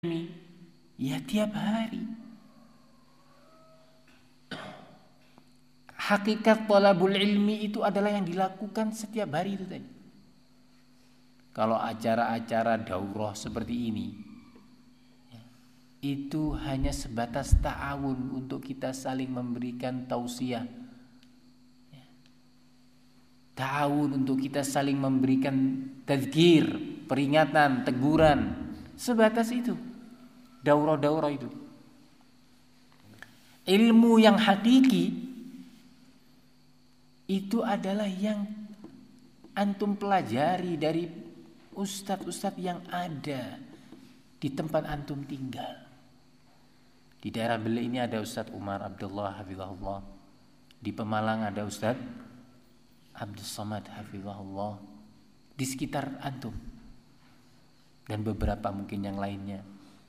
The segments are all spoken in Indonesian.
Ya tiap hari. Hakikat thalabul ilmi itu adalah yang dilakukan setiap hari itu tadi. Kalau acara-acara daurah seperti ini, itu hanya sebatas ta'awun untuk kita saling memberikan tausiah. Ta'awun untuk kita saling memberikan tadzkir, peringatan, teguran. Sebatas itu. Daurah-daurah itu. Ilmu yang hakiki itu adalah yang antum pelajari dari ustadz-ustadz yang ada di tempat antum tinggal. Di daerah Bele ini ada Ustadz Umar Abdullah hafizahullah. Di Pemalang ada Ustadz Abdul Somad hafizahullah. Di sekitar antum dan beberapa mungkin yang lainnya.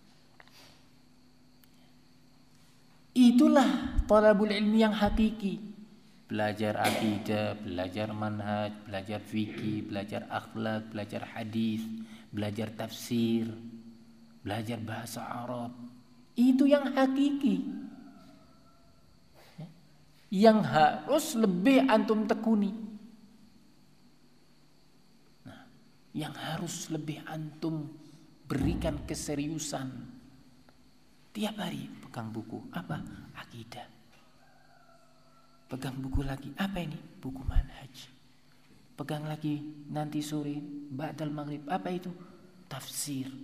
Itulah thalabul ilmi yang hakiki. Belajar akidah, belajar manhaj, belajar fikih, belajar akhlak, belajar hadis, belajar tafsir, belajar bahasa Arab. Itu yang hakiki. Yang harus lebih antum tekuni. Nah, yang harus lebih antum berikan keseriusan. Tiap hari pegang buku. Apa? Akidah. Pegang buku lagi, apa ini? Buku manhaj. Pegang lagi nanti sore, ba'dal maghrib, apa itu? Tafsir.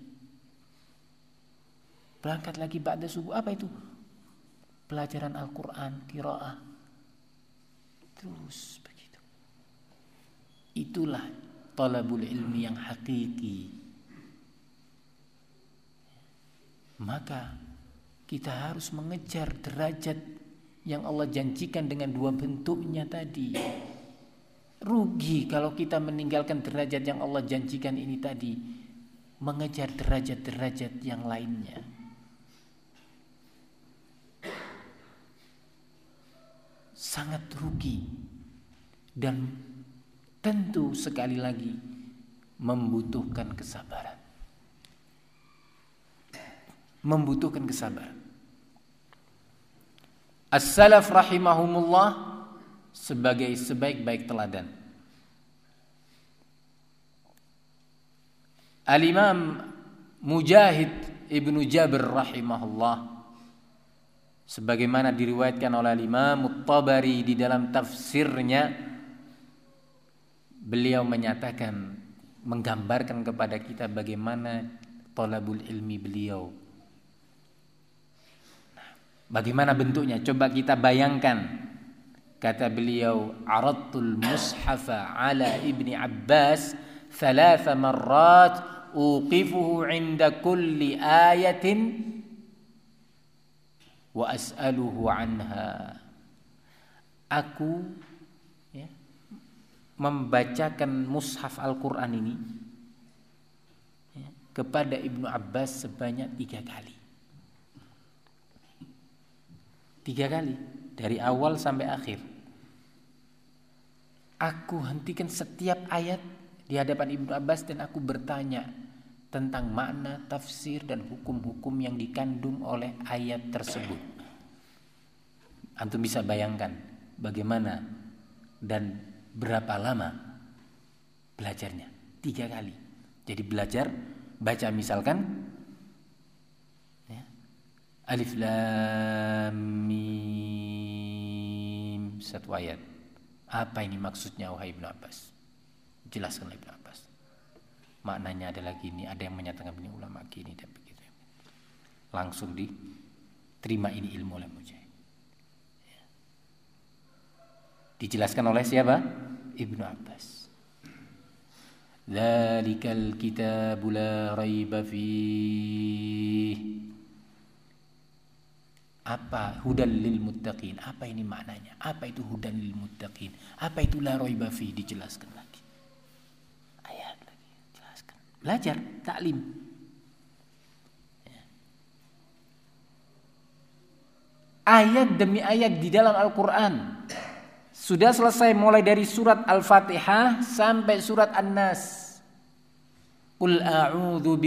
Berangkat lagi ba'da subuh, apa itu? Pelajaran Al-Quran, qiraah. Terus begitu. Itulah thalabul ilmi yang hakiki. Maka kita harus mengejar derajat yang Allah janjikan dengan dua bentuknya tadi. Rugi kalau kita meninggalkan derajat yang Allah janjikan ini tadi, mengejar derajat-derajat yang lainnya. Sangat rugi. Dan tentu sekali lagi membutuhkan kesabaran. Membutuhkan kesabaran. As-salaf rahimahumullah sebagai sebaik-baik teladan. Al-Imam Mujahid Ibnu Jabir rahimahullah, sebagaimana diriwayatkan oleh Imam At-Tabari di dalam tafsirnya, beliau menyatakan, menggambarkan kepada kita bagaimana thalabul ilmi beliau. Bagaimana bentuknya? Coba kita bayangkan. Kata beliau, aradtul mushafa ala Ibni Abbas 3 marrat uqifuhu 'inda kulli ayatin wa as'aluhu anha. Aku membacakan mushaf Al-Quran ini kepada Ibnu Abbas sebanyak 3 kali. 3 kali, dari awal sampai akhir. Aku hentikan setiap ayat di hadapan Ibnu Abbas dan aku bertanya tentang makna, tafsir dan hukum-hukum yang dikandung oleh ayat tersebut. Antum bisa bayangkan bagaimana dan berapa lama belajarnya? 3 kali. Jadi belajar, baca misalkan Alif Lam Mim, 1 ayat. Apa ini maksudnya wahai Ibnu Abbas? Jelaskan oleh Ibnu Abbas. Maknanya adalah gini, ada yang menyatakan ini ulama gini dan begitu. Langsung diterima ini ilmu oleh Mujahid. Dijelaskan oleh siapa? Ibnu Abbas. Dzalikal kitabu la raiba fihi. Apa hudan lil muttaqin? Apa ini maknanya? Apa itu hudan lil muttaqin? Apa itu la raiba fi? Dijelaskan lagi. Ayat lagi, jelaskan. Belajar, taklim. Ayat demi ayat di dalam Al-Quran. Sudah selesai mulai dari surat Al-Fatihah sampai surat An-Nas. Qul a'udzu